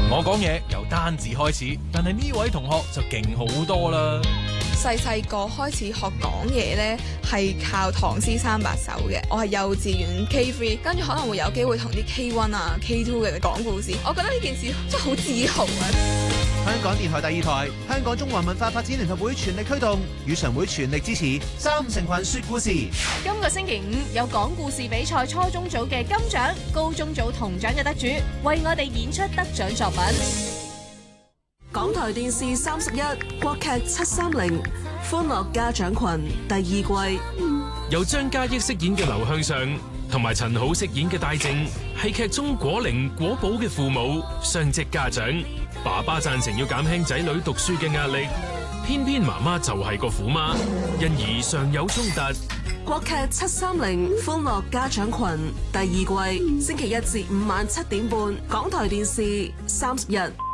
我講嘢由單字開始，但係呢位同學就勁好多啦。 細個開始學講嘢呢，係靠唐詩三百首嘅。我係幼稚園 K3，跟住可能會有機會同啲 K1 啊 K2 嘅人講故事。我覺得呢件事真係好自豪啊！ 香港電台第2台，香港中華文化發展聯合會全力驅動，語常會全力支持三五成群說故事。 今個星期5有講故事比賽初中組嘅金獎、高中組銅獎嘅得主，為我哋演出得獎作品。 港台電視31國劇730歡樂家長群第2季， 由張嘉益飾演嘅劉向上同埋陳好飾演嘅戴正，係劇中果靈果寶嘅父母，雙職家長。爸爸贊成要減輕仔女讀書嘅壓力，偏偏媽媽就係個苦媽，因而常有衝突。 國劇730歡樂家長群第2季，星期1至5晚7點半，港台電視31。